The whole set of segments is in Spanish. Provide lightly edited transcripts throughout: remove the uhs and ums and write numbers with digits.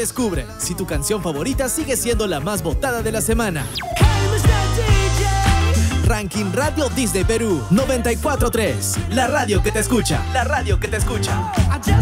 descubre si tu canción favorita sigue siendo la más votada de la semana. Ranking Radio Disney Perú 94.3. La radio que te escucha. La radio que te escucha.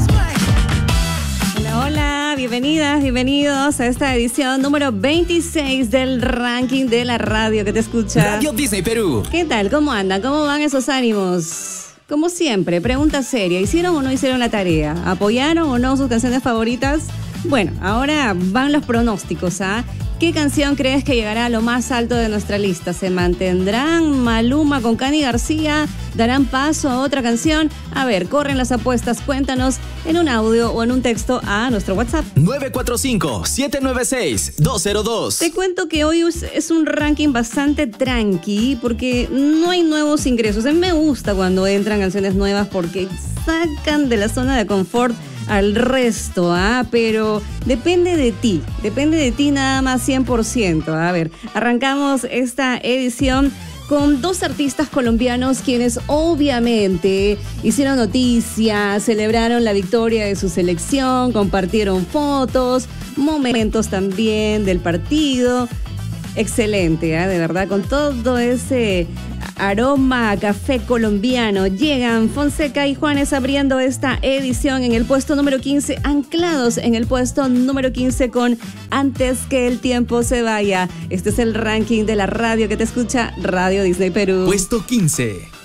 Hola, hola, bienvenidas, bienvenidos a esta edición número 26 del ranking de la radio que te escucha. Radio Disney Perú. ¿Qué tal? ¿Cómo andan? ¿Cómo van esos ánimos? Como siempre, pregunta seria. ¿Hicieron o no hicieron la tarea? ¿Apoyaron o no sus canciones favoritas? Bueno, ahora van los pronósticos, ¿ah? ¿Qué canción crees que llegará a lo más alto de nuestra lista? ¿Se mantendrán Maluma con Cani García? ¿Darán paso a otra canción? A ver, corren las apuestas, cuéntanos en un audio o en un texto a nuestro WhatsApp. 945-796-202. Te cuento que hoy es un ranking bastante tranqui porque no hay nuevos ingresos. A mí me gusta cuando entran canciones nuevas porque sacan de la zona de confort al resto, pero depende de ti nada más 100%. A ver, arrancamos esta edición con dos artistas colombianos quienes obviamente hicieron noticia, celebraron la victoria de su selección, compartieron fotos, momentos también del partido. Excelente, de verdad, con todo ese aroma a café colombiano. Llegan Fonseca y Juanes abriendo esta edición en el puesto número 15, anclados en el puesto número 15 con Antes que el tiempo se vaya. Este es el ranking de la radio que te escucha, Radio Disney Perú. Puesto 15.